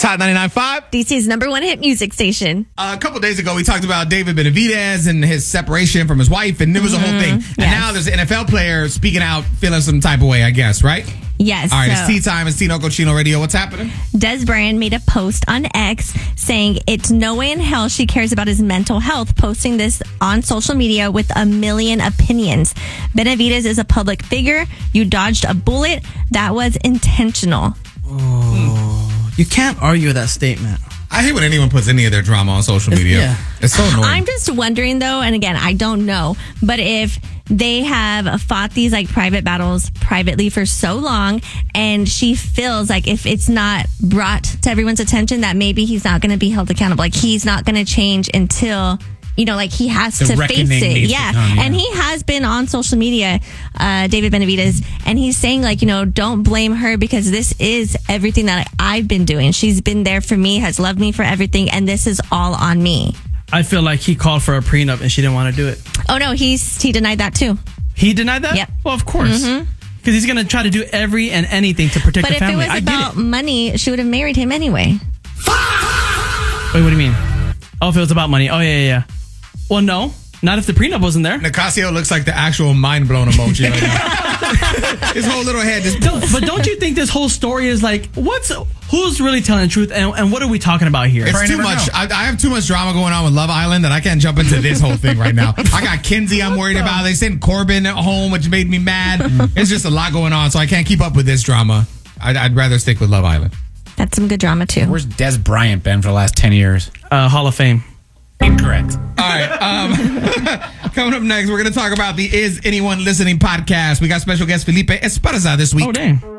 Hot 99.5. DC's #1 hit music station. A couple days ago, we talked about David Benavidez and his separation from his wife, and it was a whole thing. And now there's an NFL player speaking out, feeling some type of way, I guess, right? Yes. All right, it's tea time. It's Tino Cochino Radio. What's happening? Des Bryant made a post on X saying it's no way in hell she cares about his mental health, posting this on social media with a million opinions. Benavidez is a public figure. You dodged a bullet. That was intentional. Oh, you can't argue that statement. I hate when anyone puts any of their drama on social media. It's so annoying. I'm just wondering, though, and again, I don't know, but if they have fought these like private battles privately for so long, and she feels like if it's not brought to everyone's attention, that maybe he's not going to be held accountable. Like he's not going to change until, you know, like he has to face it. Yeah. And he has been on social media, David Benavidez, and he's saying like, you know, don't blame her because this is everything that I've been doing. She's been there for me, has loved me for everything, and this is all on me. I feel like he called for a prenup and she didn't want to do it. Oh no, he denied that too. He denied that? Yep. Well, of course. Because he's going to try to do every and anything to protect the family. But if it was about money, she would have married him anyway. Wait, what do you mean? Oh, if it was about money. Oh, yeah. Well, no. Not if the prenup wasn't there. Nicasio looks like the actual mind-blown emoji right now. His whole little head just... But don't you think this whole story is like, who's really telling the truth and what are we talking about here? It's too much. I have too much drama going on with Love Island that I can't jump into this whole thing right now. I got Kinsey I'm worried about. They sent Corbin at home, which made me mad. It's just a lot going on, so I can't keep up with this drama. I'd rather stick with Love Island. That's some good drama, too. Where's Des Bryant been for the last 10 years? Hall of Fame. Incorrect. All right. Coming up next, we're going to talk about the Is Anyone Listening podcast. We got special guest Felipe Esparza this week. Oh, dang.